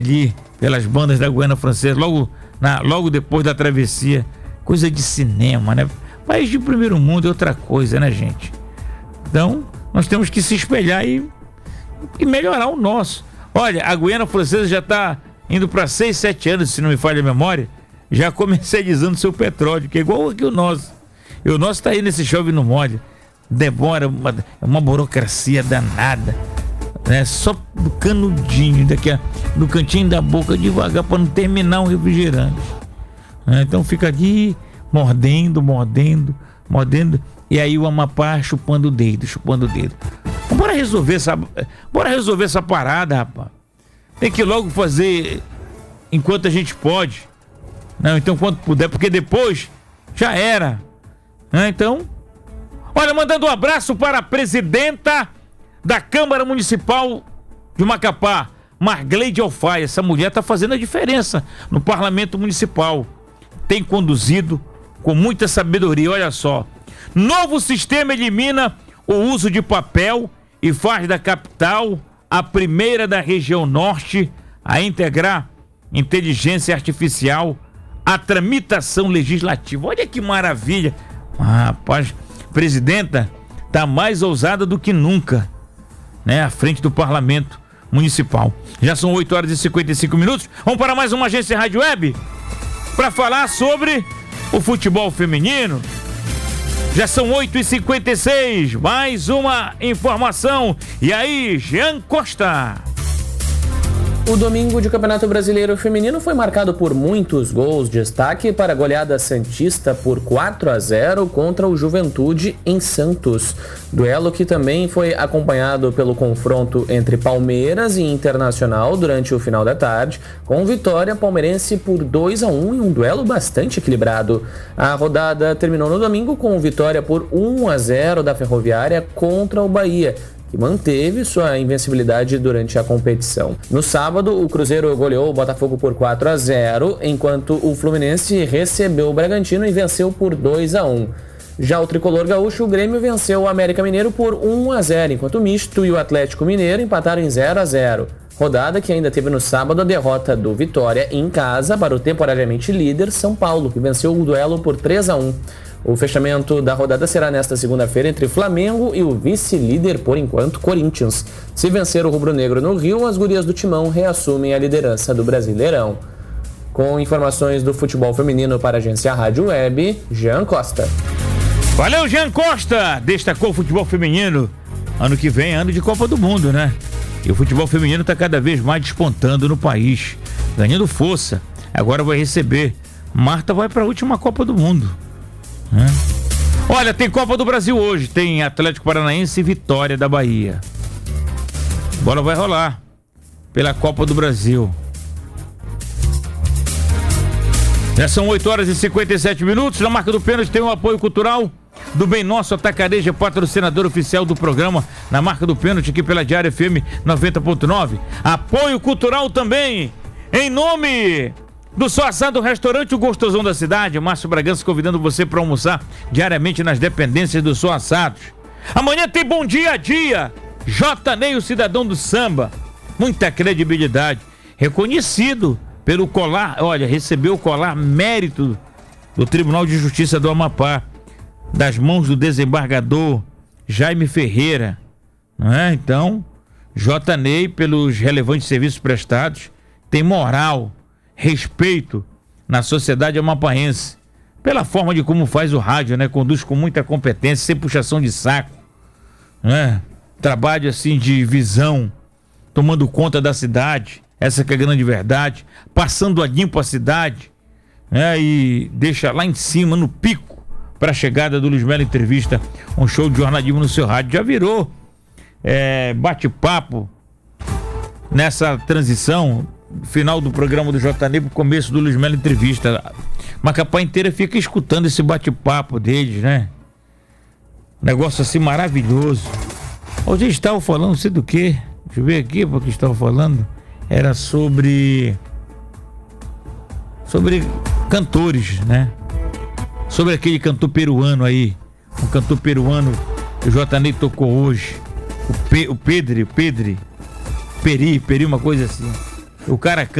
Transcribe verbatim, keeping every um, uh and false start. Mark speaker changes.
Speaker 1: ali pelas bandas da Guiana Francesa, logo, na, logo depois da travessia. Coisa de cinema, né? País de primeiro mundo é outra coisa, né, gente? Então, nós temos que se espelhar e, e melhorar o nosso. Olha, a Guiana Francesa já está indo para seis, sete anos, se não me falha a memória, já comercializando seu petróleo, que é igual aqui o nosso. E o nosso está aí nesse chove no molho. Demora uma, uma burocracia danada, né? Só do canudinho, daqui a, do cantinho da boca, devagar, para não terminar um refrigerante. É, então fica ali mordendo, mordendo, mordendo, e aí o Amapá chupando o dedo, chupando o dedo. Bora resolver essa, bora resolver essa parada, rapaz. Tem que logo fazer enquanto a gente pode. Não, então quando puder, porque depois já era. É, então, olha, mandando um abraço para a presidenta da Câmara Municipal de Macapá, Margleide Alfaia. Essa mulher está fazendo a diferença no Parlamento Municipal. Tem conduzido com muita sabedoria. Olha só, novo sistema elimina o uso de papel e faz da capital a primeira da região norte a integrar inteligência artificial à tramitação legislativa. Olha que maravilha. Ah, rapaz, presidenta tá mais ousada do que nunca, né, à frente do Parlamento Municipal. Já são oito horas e cinquenta e cinco minutos. Vamos para mais uma agência Rádio Web para falar sobre o futebol feminino. Já são oito e cinquenta e seis, mais uma informação. E aí, Jean Costa?
Speaker 2: O domingo de Campeonato Brasileiro Feminino foi marcado por muitos gols. Destaque para a goleada santista por quatro a zero contra o Juventude em Santos. Duelo que também foi acompanhado pelo confronto entre Palmeiras e Internacional durante o final da tarde, com vitória palmeirense por dois a um em um duelo bastante equilibrado. A rodada terminou no domingo com vitória por um a zero da Ferroviária contra o Bahia, que manteve sua invencibilidade durante a competição. No sábado, o Cruzeiro goleou o Botafogo por quatro a zero, enquanto o Fluminense recebeu o Bragantino e venceu por dois a um. Já o tricolor gaúcho, o Grêmio venceu o América Mineiro por um a zero, enquanto o Misto e o Atlético Mineiro empataram em zero a zero. Rodada que ainda teve no sábado a derrota do Vitória em casa para o temporariamente líder São Paulo, que venceu o duelo por três a um. O fechamento da rodada será nesta segunda-feira entre Flamengo e o vice-líder, por enquanto, Corinthians. Se vencer o rubro-negro no Rio, as gurias do Timão reassumem a liderança do Brasileirão. Com informações do futebol feminino para a agência Rádio Web, Jean Costa.
Speaker 1: Valeu, Jean Costa! Destacou o futebol feminino. Ano que vem, ano de Copa do Mundo, né? E o futebol feminino está cada vez mais despontando no país, ganhando força. Agora vai receber. Marta vai para a última Copa do Mundo. Hum. Olha, tem Copa do Brasil hoje, tem Atlético Paranaense e Vitória da Bahia. A bola vai rolar pela Copa do Brasil. Já são oito horas e cinquenta e sete minutos. Na marca do pênalti tem um apoio cultural do Bem Nosso Atacarejo, patrocinador oficial do programa. Na marca do pênalti aqui pela Diária F M noventa ponto nove. Apoio cultural também em nome do Só Assado Restaurante, o gostosão da cidade. Márcio Bragança convidando você para almoçar diariamente nas dependências do Só Assados. Amanhã tem Bom Dia a Dia. J. Ney, o cidadão do samba. Muita credibilidade. Reconhecido pelo colar, olha, recebeu o colar mérito do Tribunal de Justiça do Amapá, das mãos do desembargador Jaime Ferreira. Não é? Então, J. Ney, pelos relevantes serviços prestados, tem moral, respeito na sociedade amapaense, pela forma de como faz o rádio, né? Conduz com muita competência, sem puxação de saco, né? Trabalho assim de visão, tomando conta da cidade, essa que é a grande verdade, passando a limpo a cidade, né? E deixa lá em cima, no pico, para a chegada do Luiz Melo Entrevista, um show de jornalismo no seu rádio. Já virou é, bate-papo nessa transição final do programa do J. Ney pro começo do Luiz Melo Entrevista. Macapá inteira fica escutando esse bate-papo deles, né? Negócio assim maravilhoso. Hoje eles estavam falando, não sei do que, deixa eu ver aqui porque estavam falando, era sobre sobre cantores, né? Sobre aquele cantor peruano aí, um cantor peruano que o J. Ney tocou hoje, o, Pe, o Pedri, o Pedri, Peri, Peri, uma coisa assim. O cara